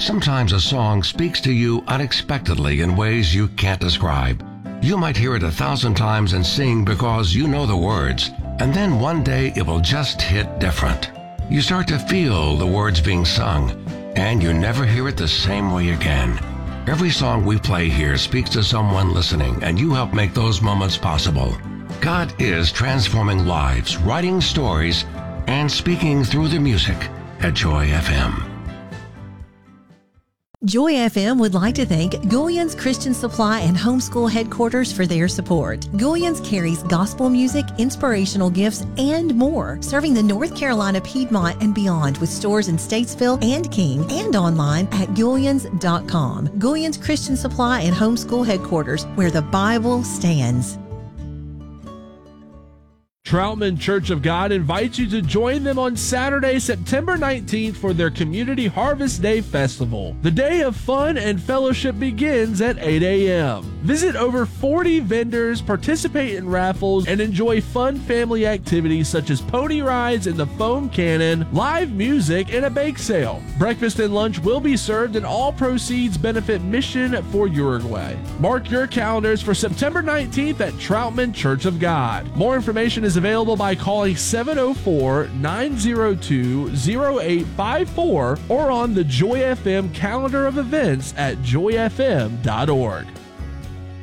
Sometimes a song speaks to you unexpectedly in ways you can't describe. You might hear it 1,000 times and sing because you know the words, and then one day it will just hit different. You start to feel the words being sung, and you never hear it the same way again. Every song we play here speaks to someone listening, and you help make those moments possible. God is transforming lives, writing stories, and speaking through the music at Joy FM. Joy FM would like to thank Goulian's Christian Supply and Homeschool Headquarters for their support. Goulian's carries gospel music, inspirational gifts, and more, serving the North Carolina, Piedmont, and beyond with stores in Statesville and King and online at Goulians.com. Goulian's Christian Supply and Homeschool Headquarters, where the Bible stands. Troutman Church of God invites you to join them on Saturday, September 19th for their Community Harvest Day Festival. The day of fun and fellowship begins at 8 a.m. Visit over 40 vendors, participate in raffles, and enjoy fun family activities such as pony rides in the foam cannon, live music, and a bake sale. Breakfast and lunch will be served, and all proceeds benefit Mission for Uruguay. Mark your calendars for September 19th at Troutman Church of God. More information is available by calling 704-902-0854 or on the Joy FM calendar of events at joyfm.org.